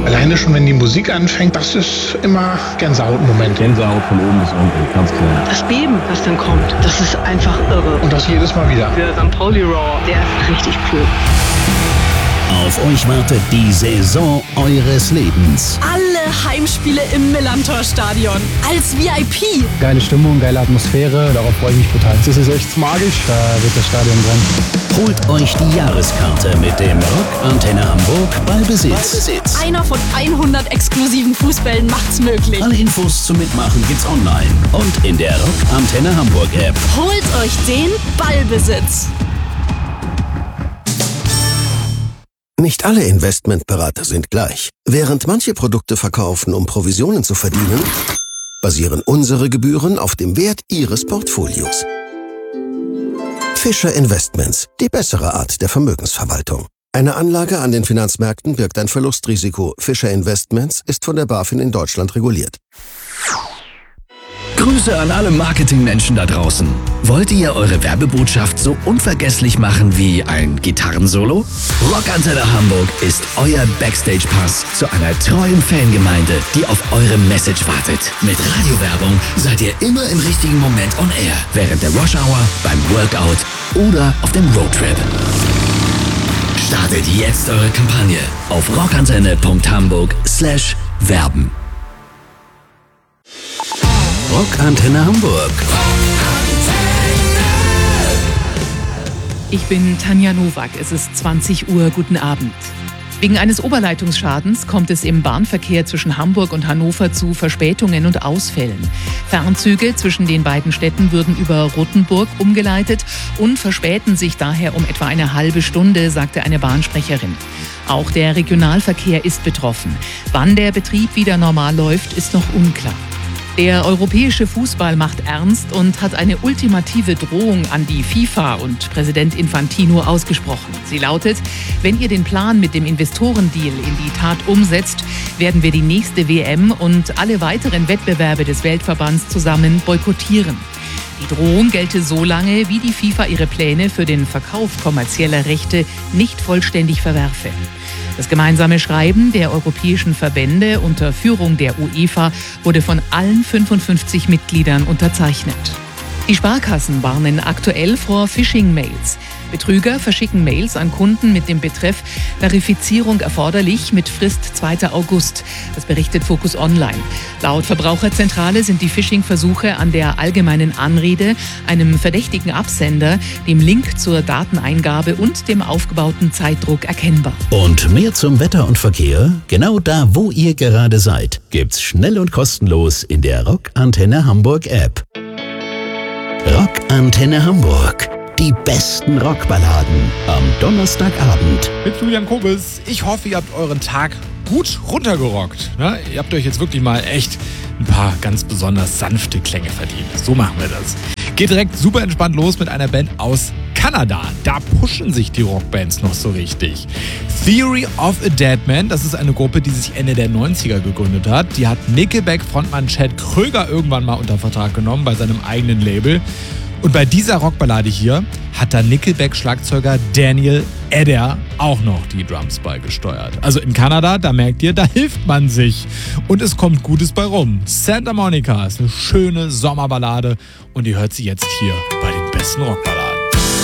Alleine schon, wenn die Musik anfängt, das ist immer Gänsehaut-Moment. Gänsehaut von oben bis unten, ganz klar. Das Beben, was dann kommt, das ist einfach irre. Und das jedes Mal wieder. Der St. Pauli Roar, der ist richtig cool. Auf euch wartet die Saison eures Lebens. Alle Heimspiele im Millerntor-Stadion. Als VIP. Geile Stimmung, geile Atmosphäre, darauf freue ich mich brutal. Das ist echt magisch, da wird das Stadion brennen. Holt euch die Jahreskarte mit dem Rock Antenne Hamburg Ballbesitz. Einer von 100 exklusiven Fußbällen macht's möglich. Alle Infos zum Mitmachen gibt's online und in der Rock Antenne Hamburg App. Holt euch den Ballbesitz. Nicht alle Investmentberater sind gleich. Während manche Produkte verkaufen, um Provisionen zu verdienen, basieren unsere Gebühren auf dem Wert Ihres Portfolios. Fischer Investments, die bessere Art der Vermögensverwaltung. Eine Anlage an den Finanzmärkten birgt ein Verlustrisiko. Fischer Investments ist von der BaFin in Deutschland reguliert. Grüße an alle Marketingmenschen da draußen. Wollt ihr eure Werbebotschaft so unvergesslich machen wie ein Gitarrensolo? Rockantenne Hamburg ist euer Backstage-Pass zu einer treuen Fangemeinde, die auf eure Message wartet. Mit Radiowerbung seid ihr immer im richtigen Moment on air. Während der Rush-Hour, beim Workout oder auf dem Roadtrip. Startet jetzt eure Kampagne auf rockantenne.hamburg/werben. Rockantenne Hamburg. Ich bin Tanja Nowak. Es ist 20 Uhr. Guten Abend. Wegen eines Oberleitungsschadens kommt es im Bahnverkehr zwischen Hamburg und Hannover zu Verspätungen und Ausfällen. Fernzüge zwischen den beiden Städten würden über Rottenburg umgeleitet und verspäten sich daher um etwa eine halbe Stunde, sagte eine Bahnsprecherin. Auch der Regionalverkehr ist betroffen. Wann der Betrieb wieder normal läuft, ist noch unklar. Der europäische Fußball macht ernst und hat eine ultimative Drohung an die FIFA und Präsident Infantino ausgesprochen. Sie lautet: Wenn ihr den Plan mit dem Investorendeal in die Tat umsetzt, werden wir die nächste WM und alle weiteren Wettbewerbe des Weltverbands zusammen boykottieren. Die Drohung gelte so lange, wie die FIFA ihre Pläne für den Verkauf kommerzieller Rechte nicht vollständig verwerfe. Das gemeinsame Schreiben der europäischen Verbände unter Führung der UEFA wurde von allen 55 Mitgliedern unterzeichnet. Die Sparkassen warnen aktuell vor Phishing-Mails. Betrüger verschicken Mails an Kunden mit dem Betreff Verifizierung erforderlich mit Frist 2. August. Das berichtet Focus Online. Laut Verbraucherzentrale sind die Phishing-Versuche an der allgemeinen Anrede, einem verdächtigen Absender, dem Link zur Dateneingabe und dem aufgebauten Zeitdruck erkennbar. Und mehr zum Wetter und Verkehr, genau da, wo ihr gerade seid, gibt's schnell und kostenlos in der Rockantenne Hamburg App. Rockantenne Hamburg. Die besten Rockballaden am Donnerstagabend. Mit Julian Kobes. Ich hoffe, ihr habt euren Tag gut runtergerockt. Ne? Ihr habt euch jetzt wirklich mal echt ein paar ganz besonders sanfte Klänge verdient. So machen wir das. Geht direkt super entspannt los mit einer Band aus Kanada. Da pushen sich die Rockbands noch so richtig. Theory of a Deadman, das ist eine Gruppe, die sich Ende der 90er gegründet hat. Die hat Nickelback-Frontmann Chad Kroeger irgendwann mal unter Vertrag genommen bei seinem eigenen Label. Und bei dieser Rockballade hier hat da Nickelback-Schlagzeuger Daniel Eder auch noch die Drums beigesteuert. Also in Kanada, da merkt ihr, da hilft man sich. Und es kommt Gutes bei rum. Santa Monica ist eine schöne Sommerballade und ihr hört sie jetzt hier bei den besten Rockballaden.